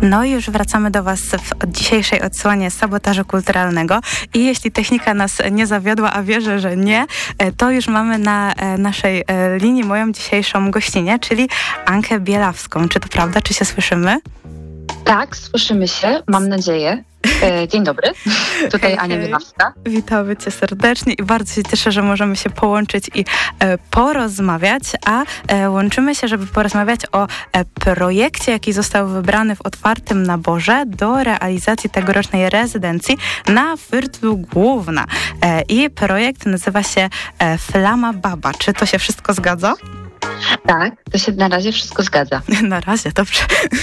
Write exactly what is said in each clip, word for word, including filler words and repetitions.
No i już wracamy do Was w dzisiejszej odsłonie sabotażu kulturalnego i jeśli technika nas nie zawiodła, a wierzę, że nie, to już mamy na naszej linii moją dzisiejszą gościnę, czyli Ankę Bielawską. Czy to prawda? Czy się słyszymy? Tak, słyszymy się, mam nadzieję. Dzień dobry, tutaj hej, Ania Bielawska. Witamy Cię serdecznie i bardzo się cieszę, że możemy się połączyć i e, porozmawiać, a e, łączymy się, żeby porozmawiać o e, projekcie, jaki został wybrany w otwartym naborze do realizacji tegorocznej rezydencji na Fürtlu Główna. E, I projekt nazywa się e, Flama Baba. Czy to się wszystko zgadza? Tak, to się na razie wszystko zgadza. Na razie, dobrze.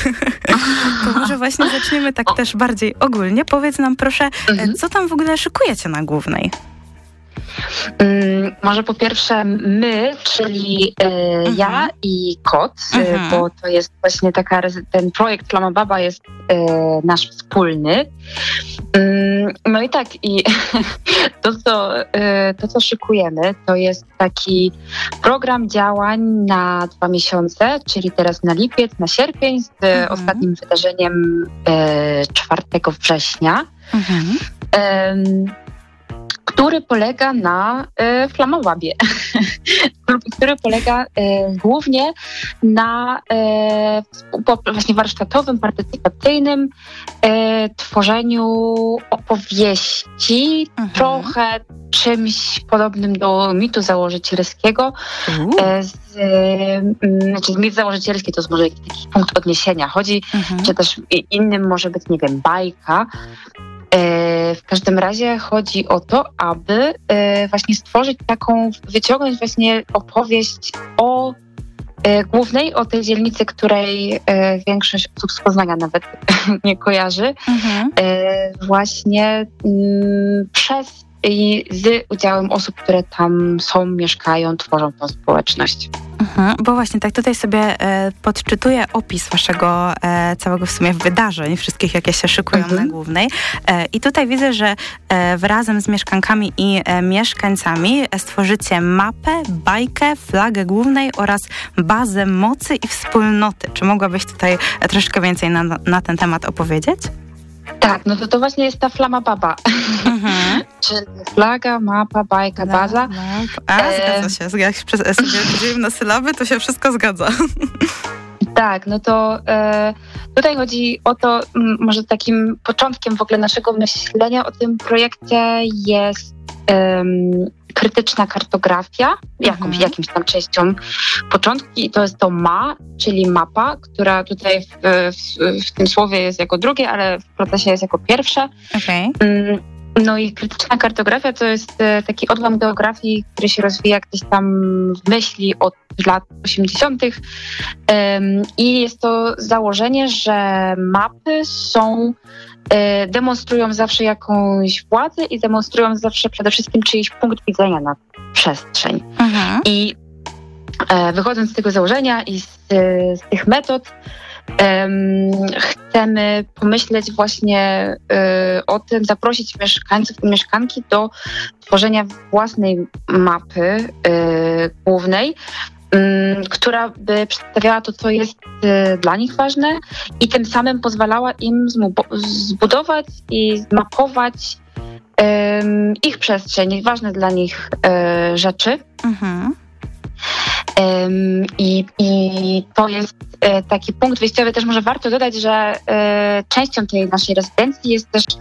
To może właśnie zaczniemy tak też bardziej ogólnie. Powiedz nam proszę, mhm. co tam w ogóle szykujecie na Głównej? Um, może po pierwsze my, czyli e, mhm. ja i kot, mhm. bo to jest właśnie taka, ten projekt Flama Baba jest e, nasz wspólny. Um, no i tak, i to co, e, to, co szykujemy, to jest taki program działań na dwa miesiące, czyli teraz na lipiec, na sierpień, z mhm. ostatnim wydarzeniem e, czwartego września. Mhm. Um, który polega na e, Flamababie, który polega e, głównie na e, właśnie warsztatowym, partycypacyjnym e, tworzeniu opowieści, mhm. trochę czymś podobnym do mitu założycielskiego. E, z, e, znaczy mit założycielski to jest może jakiś taki punkt odniesienia. Chodzi, mhm. czy też innym może być, nie wiem, bajka. W każdym razie chodzi o to, aby właśnie stworzyć taką, wyciągnąć właśnie opowieść o Głównej, o tej dzielnicy, której większość osób z Poznania nawet nie kojarzy, mhm. właśnie przez i z udziałem osób, które tam są, mieszkają, tworzą tą społeczność. Mhm, bo właśnie tak tutaj sobie e, podczytuję opis waszego e, całego w sumie wydarzeń, wszystkich jakie się szykują mhm. na Głównej. E, I tutaj widzę, że e, razem z mieszkankami i e, mieszkańcami stworzycie mapę, bajkę, flagę Głównej oraz bazę mocy i wspólnoty. Czy mogłabyś tutaj troszkę więcej na, na ten temat opowiedzieć? Tak, no to to właśnie jest ta Flama Baba. Mhm. Czyli flaga, mapa, bajka, La, baza. A, zgadza się. Jak sobie dzielimy na sylaby, to się wszystko zgadza. Tak, no to e, tutaj chodzi o to, m, może takim początkiem w ogóle naszego myślenia o tym projekcie jest em, krytyczna kartografia, jakąś, mhm. jakimś tam częścią początki. To jest to ma, czyli mapa, która tutaj w, w, w tym słowie jest jako drugie, ale w procesie jest jako pierwsze. Okay. No i krytyczna kartografia to jest taki odłam geografii, który się rozwija gdzieś tam w myśli od lat osiemdziesiątych. I jest to założenie, że mapy są demonstrują zawsze jakąś władzę i demonstrują zawsze przede wszystkim czyjś punkt widzenia na przestrzeń. Mhm. I e, wychodząc z tego założenia i z, z tych metod um, chcemy pomyśleć właśnie e, o tym, zaprosić mieszkańców i mieszkanki do tworzenia własnej mapy e, głównej, która by przedstawiała to, co jest y, dla nich ważne i tym samym pozwalała im zmu- zbudować i zmapować y, ich przestrzeń, ważne dla nich y, rzeczy. Mhm. Y, i, I to jest y, taki punkt wyjściowy. Też może warto dodać, że y, częścią tej naszej rezydencji jest też